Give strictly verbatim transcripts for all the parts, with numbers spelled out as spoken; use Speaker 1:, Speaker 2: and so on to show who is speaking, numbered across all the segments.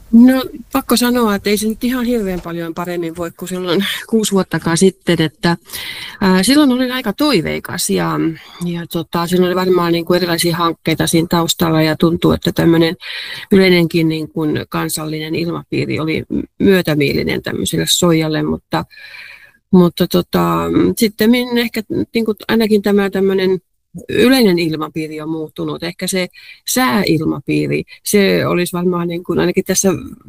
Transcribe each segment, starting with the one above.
Speaker 1: No pakko sanoa, että ei se nyt ihan hirveän paljon paremmin voi kuin silloin kuusi vuottakaan sitten, että ää, silloin olin aika toiveikas ja, ja tota, silloin oli varmaan niin kuin erilaisia hankkeita siinä taustalla ja tuntuu, että tämmöinen yleinenkin niin kuin kansallinen ilmapiiri oli myötämielinen tämmöiselle soijalle, mutta, mutta tota, sitten ehkä niin kuin ainakin tämä tämmöinen yleinen ilmapiiri on muuttunut. Ehkä se sääilmapiiri, se olisi varmaan niin kuin ainakin tässä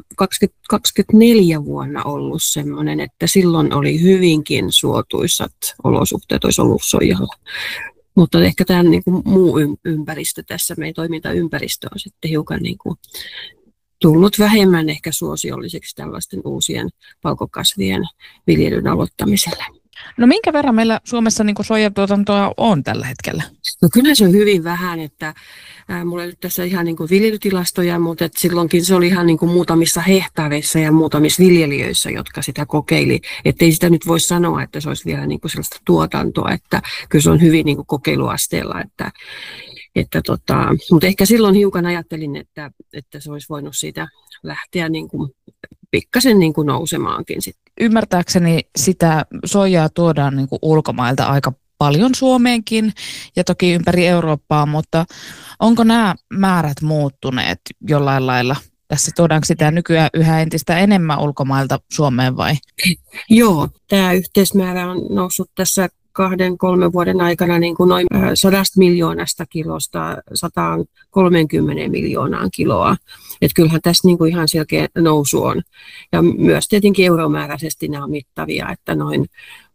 Speaker 1: kaksituhattakaksikymmentäneljä vuonna ollut sellainen, että silloin oli hyvinkin suotuisat olosuhteet, olisi ollut soijalla. Mutta ehkä tämä niin kuin muu ympäristö tässä, meidän toimintaympäristö on sitten hiukan niin kuin tullut vähemmän ehkä suosiolliseksi tällaisten uusien palkokasvien viljelyn aloittamiselle.
Speaker 2: No minkä verran meillä Suomessa niin kuin soijatuotantoa on tällä hetkellä?
Speaker 1: No kyllä se on hyvin vähän, että ää, mulla ei nyt tässä ihan niin kuin viljelytilastoja, mutta et silloinkin se oli ihan niin kuin muutamissa hehtaareissa ja muutamissa viljelijöissä, jotka sitä kokeili. Että ei sitä nyt voi sanoa, että se olisi vielä niin kuin sellaista tuotantoa, että kyllä se on hyvin niin kuin kokeiluasteella. Että, että tota, mutta ehkä silloin hiukan ajattelin, että, että se olisi voinut siitä lähteä niin kuin pikkasen niin kuin nousemaankin sitten.
Speaker 2: Ymmärtääkseni sitä soijaa tuodaan niin kuin ulkomailta aika paljon Suomeenkin ja toki ympäri Eurooppaa, mutta onko nämä määrät muuttuneet jollain lailla? Tässä tuodaanko sitä nykyään yhä entistä enemmän ulkomailta Suomeen vai?
Speaker 1: Joo, tämä yhteismäärä on noussut tässä kahden, kolmen vuoden aikana niin kuin noin sadasta miljoonasta kilosta sataan kolmeenkymmeneen miljoonaan kiloa. Että kyllähän tässä niin kuin ihan selkeä nousu on. Ja myös tietenkin euromääräisesti nämä on mittavia, että noin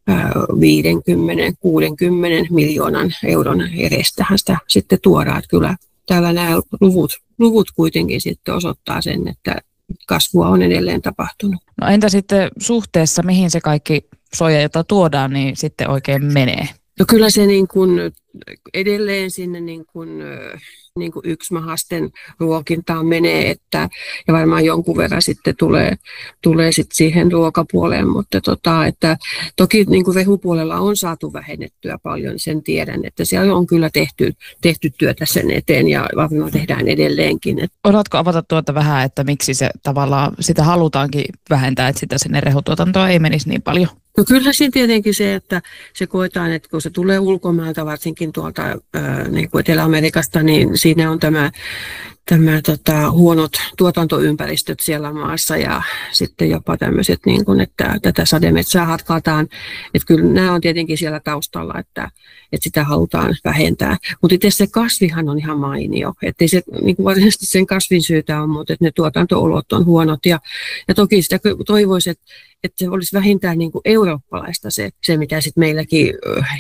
Speaker 1: viisikymmentä kuusikymmentä miljoonan euron edestähän sitä sitten tuodaan. Että kyllä täällä nämä luvut, luvut kuitenkin sitten osoittaa sen, että kasvua on edelleen tapahtunut.
Speaker 2: No entä sitten suhteessa, mihin se kaikki soija, jota tuodaan, niin sitten oikein menee?
Speaker 1: No kyllä se niin kuin edelleen sinne niin kuin, niin kuin yksimahasten ruokintaan menee, että, ja varmaan jonkun verran sitten tulee, tulee sitten siihen ruokapuoleen, mutta tota, että toki niin kuin rehupuolella on saatu vähennettyä paljon, sen tiedän, että siellä on kyllä tehty, tehty työtä sen eteen ja varmaan tehdään edelleenkin.
Speaker 2: Osaatko avata tuota vähän, että miksi se tavallaan sitä halutaankin vähentää, että sitä sinne rehutuotantoa ei menisi niin paljon?
Speaker 1: No kyllä siinä tietenkin se, että se koetaan, että kun se tulee ulkomailta, varsinkin tuolta ää, niin kuin Etelä-Amerikasta, niin siinä on tämä, tämä tota, huonot tuotantoympäristöt siellä maassa ja sitten jopa tämmöiset, niin kuin, että tätä sademetsää hatkataan. Että kyllä nämä on tietenkin siellä taustalla, että, että sitä halutaan vähentää. Mutta itse se kasvihan on ihan mainio. Että ei se niin kuin varsinaisesti sen kasvin syytä ole, mutta että ne tuotanto-olot on huonot. Ja, ja toki sitä toivoisi, että että se olisi vähintään niin kuin eurooppalaista se, se mitä sitten meilläkin,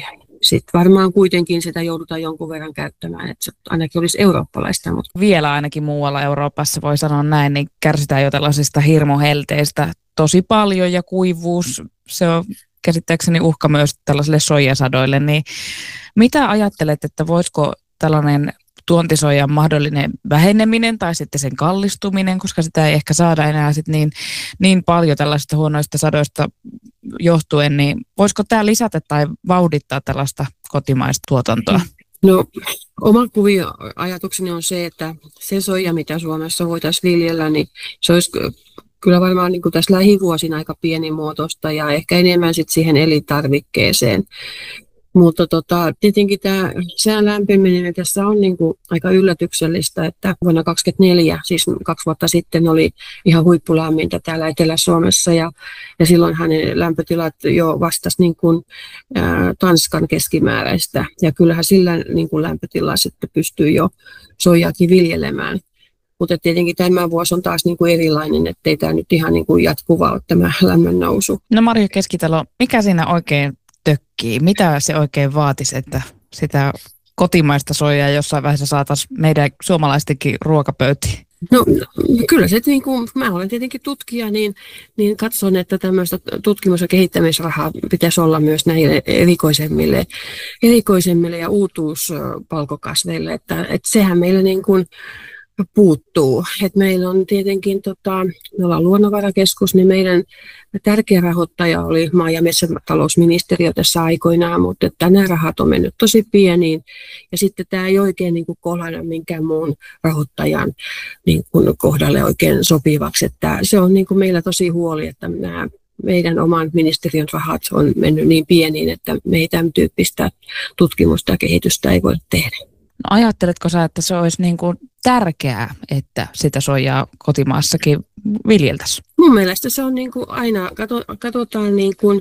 Speaker 1: sitten varmaan kuitenkin sitä joudutaan jonkun verran käyttämään, että se ainakin olisi eurooppalaista. Mutta
Speaker 2: vielä ainakin muualla Euroopassa voi sanoa näin, niin kärsitään jo tällaisista hirmuhelteistä tosi paljon ja kuivuus, se on käsittääkseni uhka myös tällaisille soijasadoille, niin mitä ajattelet, että voisiko tällainen tuontisoijan mahdollinen väheneminen tai sitten sen kallistuminen, koska sitä ei ehkä saada enää sit niin, niin paljon tällaisista huonoista sadoista johtuen, niin voisiko tämä lisätä tai vauhdittaa tällaista kotimaista tuotantoa?
Speaker 1: No, oma kuvio ajatukseni on se, että se soija, mitä Suomessa voitaisiin viljellä, niin se olisi kyllä varmaan niin kuin tässä lähivuosina aika pienimuotoista ja ehkä enemmän sit siihen elintarvikkeeseen. Mutta tota, tietenkin tämä sään lämpeneminen tässä on niin kuin aika yllätyksellistä, että vuonna kaksituhattakaksikymmentäneljä, siis kaksi vuotta sitten, oli ihan huippulämmintä täällä Etelä-Suomessa ja, ja silloinhan ne lämpötilat jo vastasi niin kuin, ää, Tanskan keskimääräistä ja kyllähän sillä niin kuin lämpötilalla sitten pystyy jo soijaakin viljelemään. Mutta tietenkin tämä vuosi on taas niin kuin erilainen, ettei tämä nyt ihan niin kuin jatkuva ole tämä lämmön nousu.
Speaker 2: No Marjo Keskitalo, mikä siinä oikein tökkii? Mitä se oikein vaatisi, että sitä kotimaista soijaa jossain vaiheessa saataisiin meidän suomalaistenkin ruokapöytiin?
Speaker 1: No kyllä se, niin kuin mä olen tietenkin tutkija, niin, niin katson, että tämmöistä tutkimus- ja kehittämisrahaa pitäisi olla myös näille erikoisemmille, erikoisemmille ja uutuuspalkokasveille, että, että sehän meillä niin kuin puuttuu. Et meillä on tietenkin, tota, me ollaan luonnonvarakeskus, niin meidän tärkeä rahoittaja oli maa- ja metsätalousministeriö tässä aikoinaan, mutta että nämä rahat on mennyt tosi pieniin. Ja sitten tämä ei oikein niin kuin kohdalla minkään muun rahoittajan niin kuin kohdalle oikein sopivaksi. Että se on niin kuin meillä tosi huoli, että nämä meidän oman ministeriön rahat on mennyt niin pieniin, että me ei tämän tyyppistä tutkimusta ja kehitystä ei voi tehdä.
Speaker 2: No, ajatteletko sä, että se olisi niin kuin tärkeää, että sitä soijaa kotimaassakin viljeltäisiin?
Speaker 1: Mun mielestä se on niin kuin aina, katsotaan niin kuin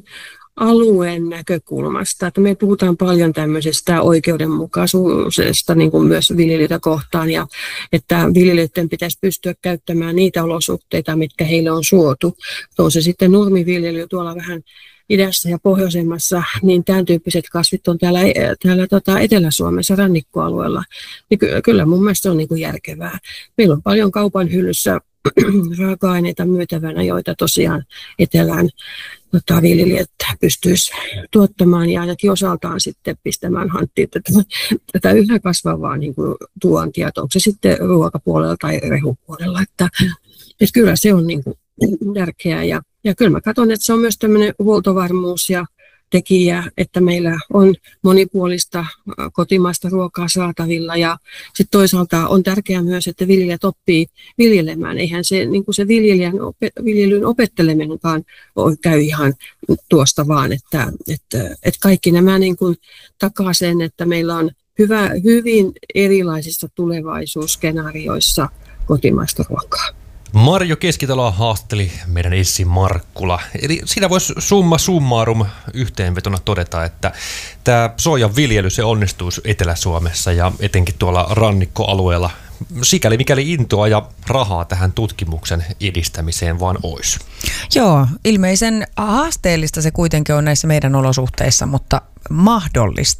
Speaker 1: alueen näkökulmasta, että me puhutaan paljon tämmöisestä oikeudenmukaisuudesta niin kuin myös viljelijöitä kohtaan ja että viljelijöiden pitäisi pystyä käyttämään niitä olosuhteita, mitkä heille on suotu. On se sitten nurmiviljely tuolla vähän idässä ja pohjoisemmassa, niin tämän tyyppiset kasvit on täällä, täällä tota Etelä-Suomessa rannikkoalueella. Niin ky- kyllä mun mielestä se on niin kuin järkevää. Meillä on paljon kaupan hyllyssä raaka-aineita myytävänä, joita tosiaan etelän tota, viljelijät pystyisi tuottamaan ja ainakin osaltaan sitten pistämään hanttiin tätä, tätä yhä kasvavaa niin kuin tuontia, onko se sitten ruokapuolella tai rehupuolella. Että, että kyllä se on niin kuin tärkeää ja, ja kyllä mä katson, että se on myös tämmöinen huoltovarmuus ja tekijä, että meillä on monipuolista kotimaista ruokaa saatavilla ja sitten toisaalta on tärkeää myös, että viljelijät oppii viljelemään. Eihän se, niin kuin se viljelijän, viljelyn opetteleminenkaan käy ihan tuosta vaan, että, että, että kaikki nämä niin kuin takaa sen, että meillä on hyvä, hyvin erilaisissa tulevaisuusskenaarioissa kotimaista ruokaa.
Speaker 3: Marjo Keskitalo haastatteli meidän Essi Markkula. Eli siinä voisi summa summarum yhteenvetona todeta, että tämä soijan viljely se onnistuu Etelä-Suomessa ja etenkin tuolla rannikkoalueella, sikäli mikäli intoa ja rahaa tähän tutkimuksen edistämiseen vaan olisi.
Speaker 4: Joo, ilmeisen haasteellista se kuitenkin on näissä meidän olosuhteissa, mutta mahdollista.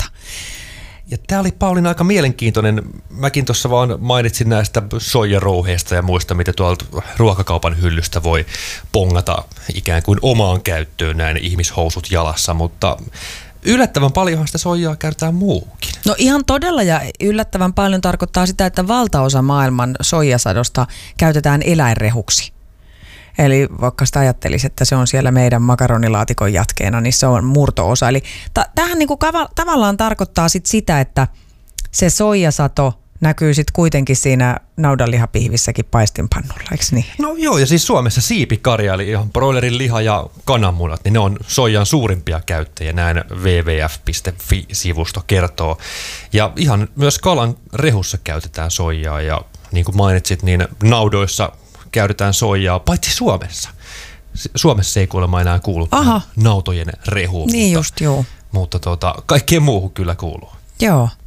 Speaker 3: Ja tämä oli Pauliina aika mielenkiintoinen. Mäkin tuossa vaan mainitsin näistä soijarouheista ja muista, mitä tuolta ruokakaupan hyllystä voi pongata ikään kuin omaan käyttöön näin ihmishousut jalassa, mutta yllättävän paljonhan sitä soijaa käytetään muuhunkin.
Speaker 4: No ihan todella ja yllättävän paljon tarkoittaa sitä, että valtaosa maailman soijasadosta käytetään eläinrehuksi. Eli vaikka sitä ajattelisi, että se on siellä meidän makaronilaatikon jatkeena, niin se on murto-osa. Eli ta- tämähän niinku kava- tavallaan tarkoittaa sit sitä, että se soijasato näkyy sitten kuitenkin siinä naudanlihapihvissäkin paistinpannulla, eikö niin?
Speaker 3: No joo, ja siis Suomessa siipikarja, eli ihan broilerin liha ja kananmunat, niin ne on soijan suurimpia käyttäjiä, näin W W F piste F I-sivusto kertoo. Ja ihan myös kalan rehussa käytetään soijaa, ja niin kuin mainitsit, niin naudoissa käytetään soijaa, paitsi Suomessa. Suomessa ei kuulemma enää kuulu nautojen rehuun.
Speaker 4: Niin
Speaker 3: mutta,
Speaker 4: just, joo.
Speaker 3: Mutta tuota, kaikkeen muuhun kyllä kuuluu.
Speaker 4: Joo.